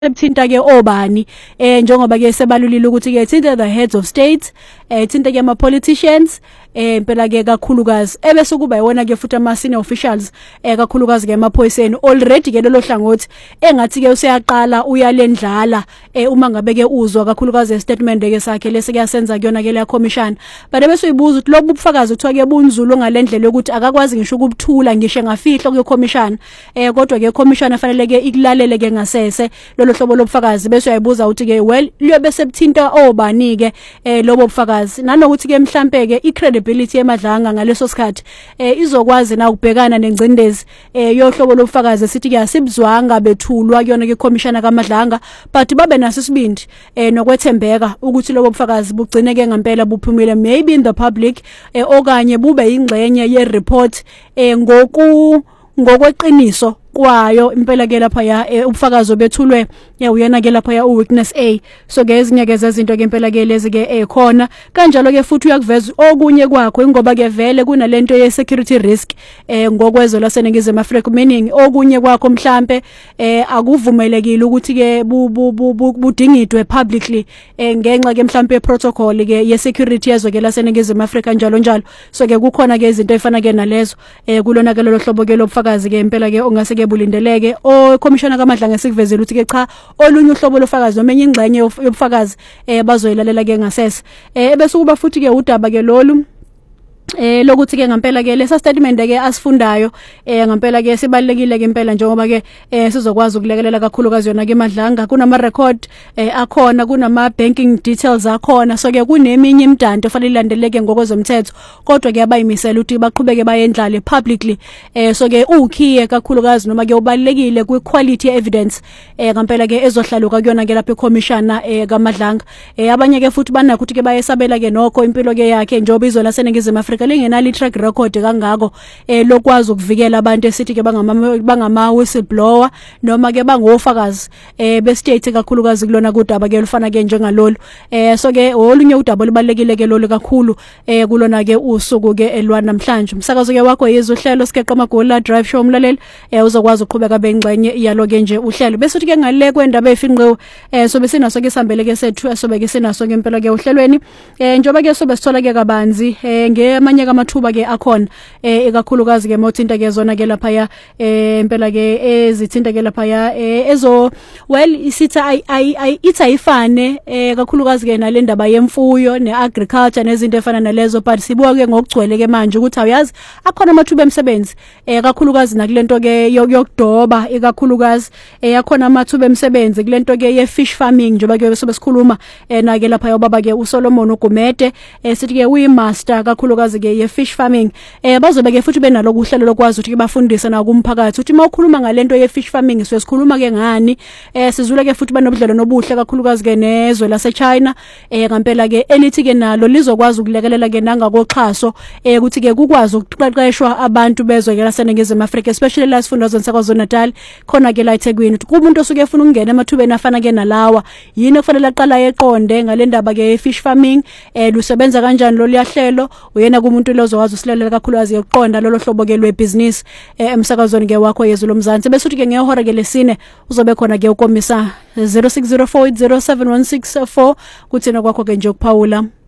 ebuthinta ke obani njengoba ke sebalulile ukuthi ke thinta the heads of states thinta ke ama politicians impela ke kakhulukazi ebese kuba yona ke futhi ama senior officials kakhulukazi ke emaphoyiseni already ke lelo hlangothi engathi ke useyaqala uyalendlala uma ngabe ke uzwa kakhulukazi statement ke sakhe lese kuyasenza kuyona ke le commission but ebese uyibuza ukuthi lobu bufakazi uthiwa ke bunzulu ngalendlela ukuthi akakwazi ngisho ukubuthula ngisho ngafihlo ku commission kodwa ke commission afanele ke ikulalele ke ngasese lolo hlobo lobufakazi bese uyayibuza ukuthi ke well liyobe sebuthinta obani ke lobo bufakazi nanokuthi ke mhlambe ke i-credibility emadlanga ngaleso sikhathi izokwazi na ukubhekana nengcindezi yohlobo lobufakazi sithi ke asibuzwanga bethulwa kuyona ke commissioner kaMadlanga but babe naso isibindi nokwethembeka ukuthi lobo bufakazi bugcine ke ngempela buphumile maybe in the public okanye bube ingxenye ye report ngokweqiniso kwayo impela ke lapha ya ubufakazi obethulwe uyena ke lapha ya uwitness A so ke ezinye ke zezinto ke impela ke lezi ke khona kanjalo ke futhi uyakuveza okunye kwakho ingoba ke vele kunalento ye security risk ngokwezwe laseNingizimu Afrika meaning okunye kwakho mhlambe akuvumelekile ukuthi ke budingidwe publicly ngenxa ke mhlambe protocol ke ye security yezwe ke laseNingizimu Afrika njalo njalo so ke kukhona ke izinto efana ke nalezo kulona ke lo hlobo ke lobufakazi ke impela ke ongase bulindeleke commissioner kaMadlanga sikuvezela ukuthi ke cha olunye uhlobo lofakazi noma enye ingxenye yobufakazi bazoyilalela ke ngasese ebese kuba futhi ke udaba ke lolu lokuthi ke ngempela ke lesa statement ke asifundayo ngempela ke sibalekile ke impela njengoba ke sizokwazi ukulekelela kakhulukazi yona ke Madlanga kunama record akhona kunama banking details akhona so ke kuneminye imidanto efanele ilandeleke ngokwezomthetho kodwa ke abayimisela ukuthi baqhubeke bayendlale publicly so ke ukhiye kakhulukazi noma ke ubalekile kwi quality evidence ngempela ke ezohlaluka kuyona ke lapha commissioner kaMadlanga abanye ke futhi banakho ukuthi ke bayesabela ke nokho impilo ke yakhe njengoba izona seNingizimu Afrika lingenali track record kangako lokwazi ukuvikela abantu esithi ke bangama whistleblower noma ke bangofakazi be state kakhulukazi kulona kudaba ke lufana ke njengalolu so ke olunye udaba libalekile ke lolu kakhulu kulona ke usuku ke elwa namhlanje umsakazo ke wakho yezwe uhlelo sikeqa amagola drive show umlaleli uzokwazi ukuqhubeka bengxenye iyalo ke nje uhlelo bese uthi ke ngale kwendaba efinqiwe so besinaso ke sihambele ke sethu sobe ke sinaso ke impela ke uhlelweni njoba ke sobe sithola ke kabanzi amanye kamathuba ke akhona ekakhulukazi ke mothinta ke zona ke lapha ya impela ke ezithinta ke lapha ya ezo well isitha itha ifane kakhulukazi ke nalendaba yemfuyo neagriculture nezinto efana nalezo but sibuka ke ngokugcwele ke manje ukuthi awuyazi akhona amathuba emsebenzi kakhulukazi nakulento ke yokudoba ekakhulukazi yakhona amathuba emsebenzi kulento ke ye fish farming njoba ke sobe sikhuluma na ke lapha yobaba ke uSolomon uGumede sithi ke uyi master kakhulukazi ke ye fish farming bazobe ke futhi benalo kuhlelo lokwazi ukuthi bafundise na kumphakathi ukuthi mawukhuluma ngalento ye fish farming sikhuluma ke ngani sizule ke futhi banobudlelo nobuhle kakhulukazi ke nezwe lase China ngempela ke elithi ke nalo lizokwazi ukulekelela ke nangakoxhaso ukuthi ke kukwazi ukuqeqeshwa abantu bezwe ke laseNingizimu Afrika especially la sifundazweni sakwaZulu Natal khona ke la eThekwini ukuthi kumuntu osuke efuna ukungena emathubeni afana ke nalawa yini kufanele aqala eqonde ngalendaba ke fish farming lusebenza kanjani lo liyahlelo uyena kumuntu lozokwazi usilelela kakhulukazi yokuqonda lolo hlobo ke lwebhizinisi emsakazweni ke wakho yezwe lomzansi bese uthi ke ngehora ke lesine uzobe khona ke ukomisa 0604071664 kuthina kwakho ke nje ukuphawula